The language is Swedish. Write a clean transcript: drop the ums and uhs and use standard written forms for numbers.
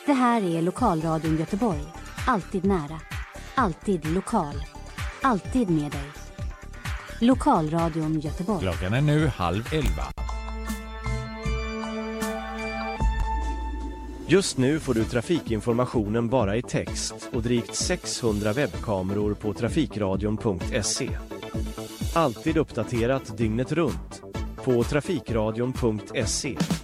Det här är Lokalradion Göteborg. Alltid nära. Alltid lokal. Alltid med dig. Lokalradion Göteborg. Klockan är nu 10:30. Just nu får du trafikinformationen bara i text och drygt 600 webbkameror på trafikradion.se. Alltid uppdaterat dygnet runt på trafikradion.se.